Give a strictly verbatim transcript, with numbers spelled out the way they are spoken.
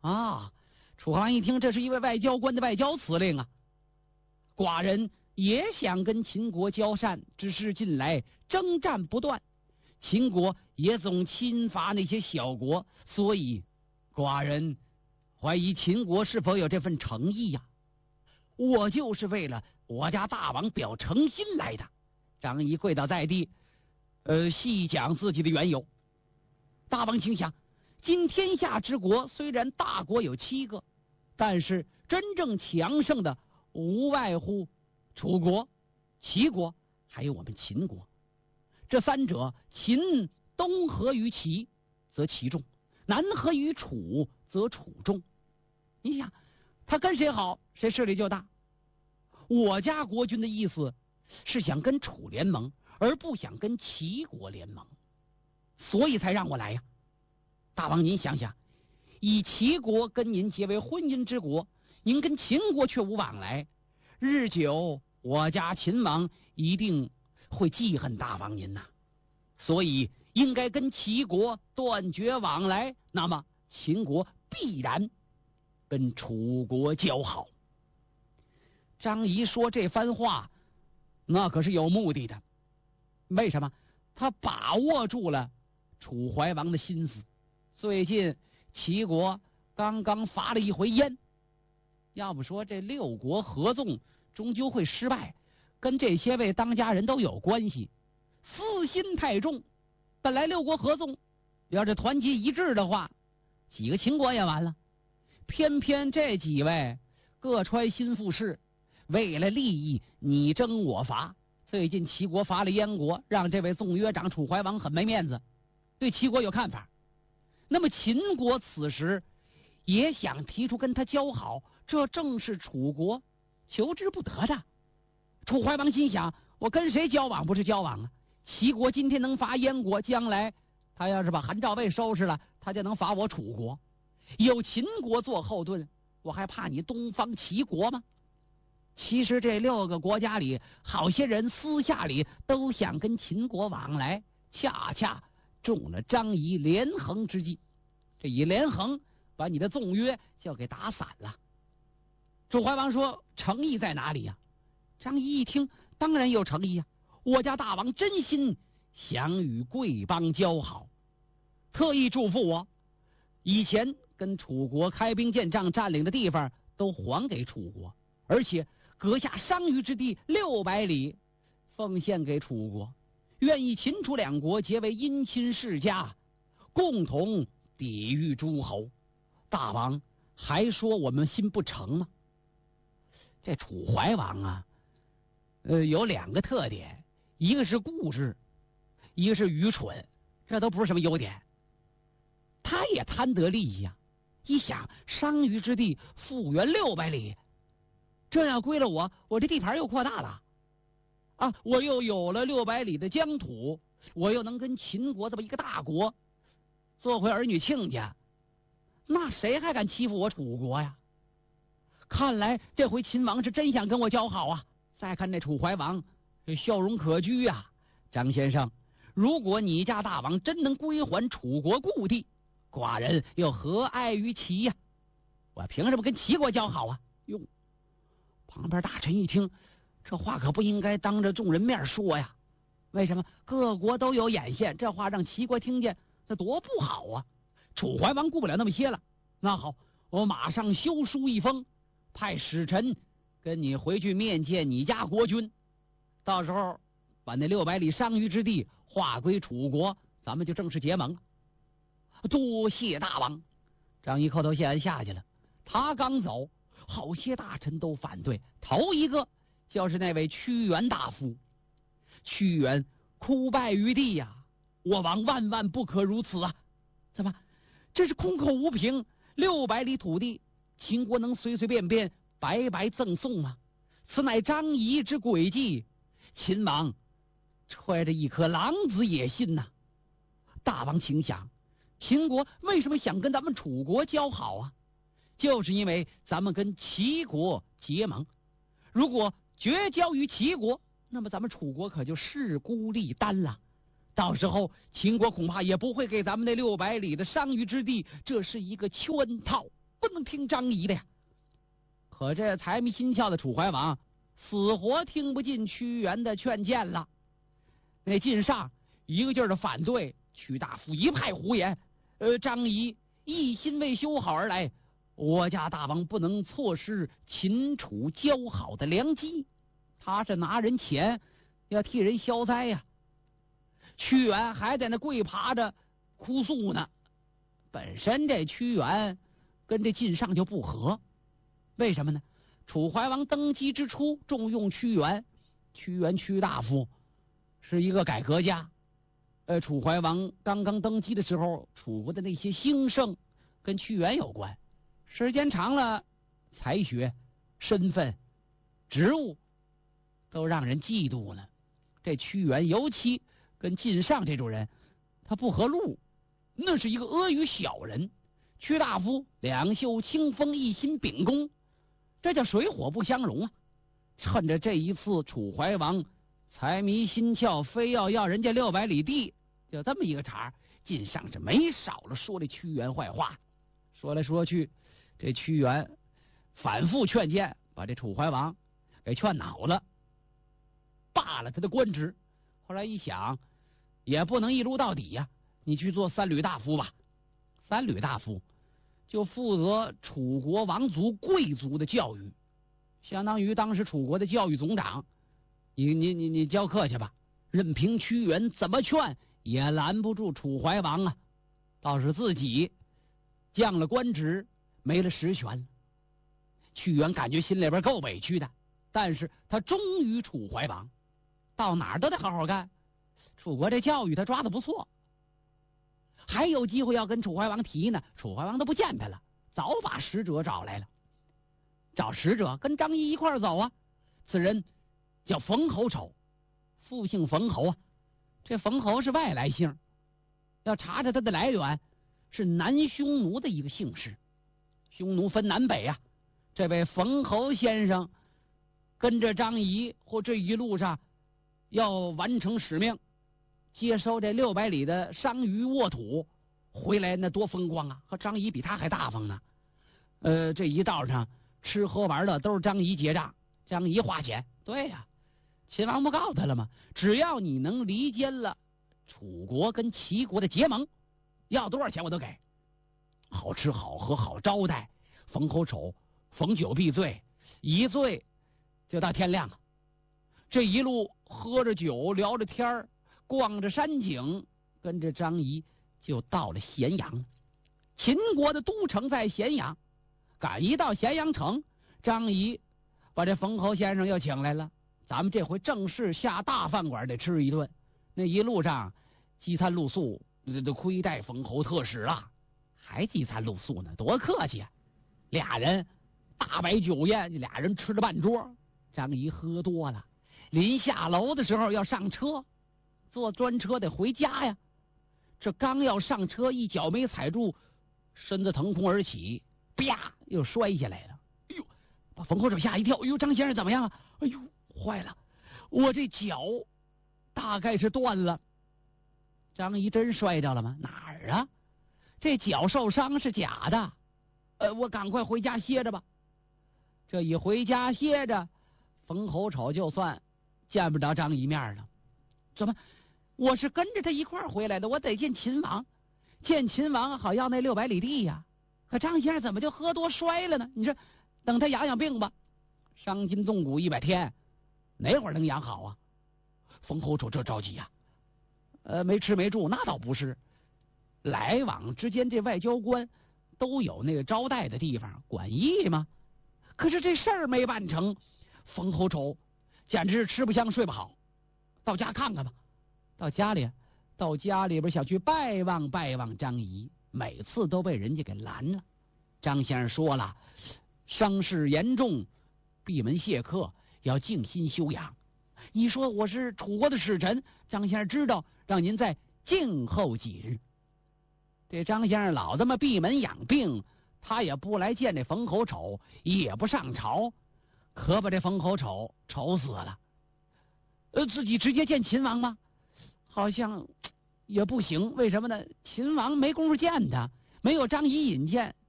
啊，楚怀王一听，这是一位外交官的外交辞令啊。寡人也想跟秦国交善，只是近来征战不断，秦国也总侵伐那些小国，所以寡人怀疑秦国是否有这份诚意呀、啊？我就是为了我家大王表诚心来的。张仪跪倒在地，呃，细讲自己的缘由。大王请想，今天下之国虽然大国有七个，但是真正强盛的无外乎楚国、齐国，还有我们秦国。这三者，秦东合于齐，则齐重；南合于楚，则楚重。你想，他跟谁好，谁势力就大。我家国君的意思是想跟楚联盟，而不想跟齐国联盟，所以才让我来呀。大王您想想，以齐国跟您结为婚姻之国，您跟秦国却无往来，日久我家秦王一定会记恨大王您呐，所以应该跟齐国断绝往来，那么秦国必然跟楚国交好。张仪说这番话，那可是有目的的。为什么？他把握住了楚怀王的心思。最近齐国刚刚伐了一回燕，要不说这六国合纵终究会失败，跟这些位当家人都有关系，私心太重。本来六国合纵要是团结一致的话，几个秦国也完了，偏偏这几位各揣心腹事，为了利益你争我伐。最近齐国伐了燕国，让这位纵约长楚怀王很没面子，对齐国有看法。那么秦国此时也想提出跟他交好，这正是楚国求之不得的。楚怀王心想，我跟谁交往不是交往啊？齐国今天能伐燕国，将来他要是把韩赵魏收拾了，他就能伐我楚国。有秦国做后盾，我还怕你东方齐国吗？其实这六个国家里，好些人私下里都想跟秦国往来，恰恰中了张仪连横之计。这一连横，把你的纵约就给打散了。楚怀王说：“诚意在哪里呀、啊？”张仪一听，当然有诚意呀、啊！我家大王真心想与贵邦交好，特意嘱咐我，以前跟楚国开兵建仗占领的地方都还给楚国，而且阁下商於之地六百里，奉献给楚国，愿意秦楚两国结为姻亲世家，共同抵御诸侯。大王还说我们心不诚吗？这楚怀王啊，呃，有两个特点，一个是固执，一个是愚蠢，这都不是什么优点。他也贪得利益呀、啊，一想商於之地复原六百里。这要归了我，我这地盘又扩大了啊！我又有了六百里的疆土，我又能跟秦国这么一个大国做回儿女亲家，那谁还敢欺负我楚国呀？看来这回秦王是真想跟我交好啊！再看这楚怀王，这笑容可掬啊！张先生，如果你家大王真能归还楚国故地，寡人又何碍于齐呀、啊？我凭什么跟齐国交好啊？哟！旁边大臣一听，这话可不应该当着众人面说呀。为什么？各国都有眼线，这话让齐国听见，那多不好啊！楚怀王顾不了那么些了。那好，我马上修书一封，派使臣跟你回去面见你家国君，到时候把那六百里商於之地划归楚国，咱们就正式结盟。多谢大王。张仪叩头谢完下去了。他刚走，好些大臣都反对，头一个就是那位屈原大夫。屈原哭拜于地呀、啊，我王万万不可如此啊！怎么，这是空口无凭？六百里土地，秦国能随随便便白白赠送吗？此乃张仪之诡计，秦王揣着一颗狼子野心呐、啊！大王请想，秦国为什么想跟咱们楚国交好啊？就是因为咱们跟齐国结盟，如果绝交于齐国，那么咱们楚国可就势孤力单了。到时候秦国恐怕也不会给咱们那六百里的商於之地，这是一个圈套。 能听张仪的呀。可这财迷心窍的楚怀王死活听不进屈原的劝谏了。那晋上一个劲儿的反对，屈大夫一派胡言。呃，张仪一心为修好而来，我家大王不能错失秦楚交好的良机。他是拿人钱要替人消灾呀、啊。屈原还在那跪爬着哭诉呢。本身这屈原跟这晋上就不和，为什么呢？楚怀王登基之初重用屈原，屈原屈大夫是一个改革家。呃，楚怀王刚刚登基的时候，楚国的那些兴盛跟屈原有关，时间长了，才学、身份、职务都让人嫉妒了。这屈原尤其跟晋上这种人，他不合路，那是一个阿谀小人。屈大夫两袖清风，一心秉公，这叫水火不相容啊！趁着这一次，楚怀王财迷心窍，非要要人家六百里地，就这么一个茬，晋上是没少了说这屈原坏话。说来说去，这屈原反复劝谏，把这楚怀王给劝恼了，罢了他的官职。后来一想，也不能一撸到底呀、啊，你去做三闾大夫吧。三闾大夫就负责楚国王族贵族的教育，相当于当时楚国的教育总长。你你你你教课去吧。任凭屈原怎么劝，也拦不住楚怀王啊。倒是自己降了官职，没了实权了。屈原感觉心里边够委屈的，但是他忠于楚怀王，到哪儿都得好好干。楚国这教育他抓的不错，还有机会要跟楚怀王提呢，楚怀王都不见他了，早把使者找来了。找使者跟张仪一块儿走啊。此人叫冯侯丑，复姓冯侯啊。这冯侯是外来姓，要查查他的来源，是南匈奴的一个姓氏。匈奴分南北啊。这位冯侯先生跟着张仪或这一路上要完成使命，接收这六百里的商於沃土，回来那多风光啊！和张仪比他还大方呢。呃，这一道上吃喝玩乐都是张仪结账，张仪花钱。对呀、啊，秦王不告诉他了吗？只要你能离间了楚国跟齐国的结盟，要多少钱我都给。好吃好喝好招待，冯侯丑逢酒必醉，一醉就到天亮。这一路喝着酒，聊着天儿，逛着山景，跟着张仪就到了咸阳。秦国的都城在咸阳，赶一到咸阳城，张仪把这冯侯先生又请来了。咱们这回正式下大饭馆得吃一顿。那一路上饥餐露宿，都亏待冯侯特使了，还饥餐露宿呢，多客气啊！俩人大摆酒宴，俩人吃了半桌。张仪喝多了，临下楼的时候要上车，坐专车得回家呀。这刚要上车，一脚没踩住，身子腾空而起，啪又摔下来了。哎呦，把冯侯丑吓一跳。哎呦，张先生怎么样啊？哎呦，坏了，我这脚大概是断了。张仪真摔着了吗？哪儿啊？这脚受伤是假的。呃，我赶快回家歇着吧。这一回家歇着，冯侯丑就算见不着张仪面了。怎么？我是跟着他一块儿回来的，我得见秦王，见秦王好要那六百里地呀。可张先生怎么就喝多摔了呢？你说，等他养养病吧，伤筋动骨一百天，哪会儿能养好啊？冯侯丑这着急呀、啊，呃，没吃没住那倒不是，来往之间这外交官都有那个招待的地方，管驿嘛。可是这事儿没办成，冯侯丑简直是吃不香睡不好。到家看看吧。到家里，到家里边想去拜望拜望张仪，每次都被人家给拦了。张先生说了，伤势严重，闭门谢客，要静心休养。你说我是楚国的使臣，张先生知道，让您再静候几日。这张先生老这么闭门养病，他也不来见这冯侯丑，也不上朝，可把这冯侯丑愁死了。呃，自己直接见秦王吗？好像也不行。为什么呢？秦王没工夫见他，没有张仪引荐，